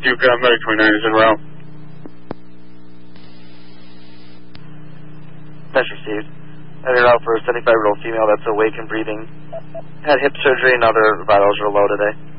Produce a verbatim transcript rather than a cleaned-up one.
Duke, uh, Medic twenty-nine is en route. That's received. Heading out for a seventy-five-year-old female that's awake and breathing. Had hip surgery and other vitals are low today.